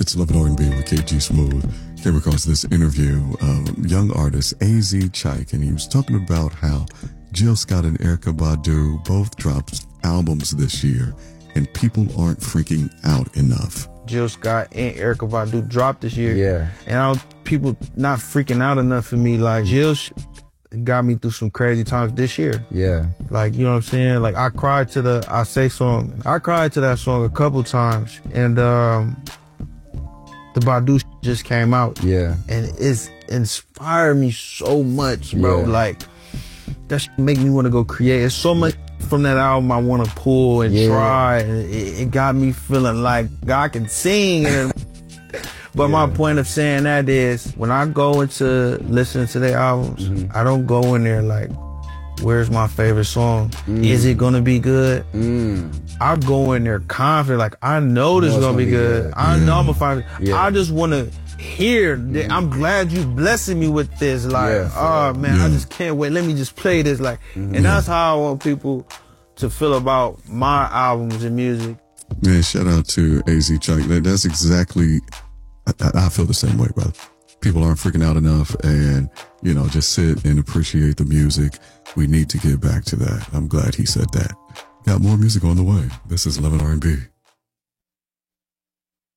It's Love and R&B with KG Smooth. Came across this interview of young artist AZ Chike, and he was talking about how Jill Scott and Erykah Badu both dropped albums this year, and people aren't freaking out enough. Jill Scott and Erykah Badu dropped this year. Yeah. And people not freaking out enough for me. Like, Jill got me through some crazy times this year. Yeah. Like, you know what I'm saying? Like, I cried to the I Say song. I cried to that song a couple times. And the Badu just came out. Yeah. And it's inspired me so much, bro. Yeah. Like, that make me want to go create. It's so much from that album I want to pull and try. And it got me feeling like I can sing. And but my point of saying that is, when I go into listening to their albums, I don't go in there like, where's my favorite song? Is it gonna be good? I go in there confident, like, I know this is gonna be good. I know I'm gonna find it. I just wanna hear that. I'm glad you blessing me with this. Like, oh man, I just can't wait. Let me just play this. Like, and that's how I want people to feel about my albums and music. Man, shout out to AZ Chike. That's exactly, I feel the same way, brother. People aren't freaking out enough, and, you know, just sit and appreciate the music. We need to get back to that. I'm glad he said that. Got more music on the way. This is Love and R&B.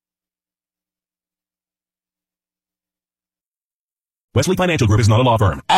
Wesley Financial Group is not a law firm.